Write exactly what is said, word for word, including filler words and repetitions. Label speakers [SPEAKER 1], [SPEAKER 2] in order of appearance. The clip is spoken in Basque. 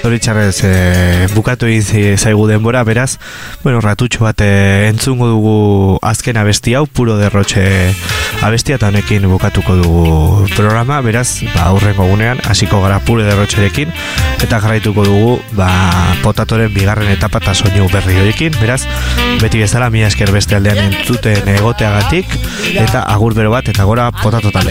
[SPEAKER 1] zoritxarrez e, bukatu egin zaigu denbora, beraz, bueno, ratutxo bat e, entzungo dugu azken abesti hau, Puro Derrotxe abestia, eta honekin bukatuko dugu programa, beraz, ba, aurrengo gunean, hasiko gara Puro Derrotxerekin, eta jarraituko dugu, ba, potatoren bigarren etapa eta soinu berri horiekin, beraz, beti bezala, mila esker beste aldean entzuten egoteagatik, eta agur bero bat, eta gora potato talde.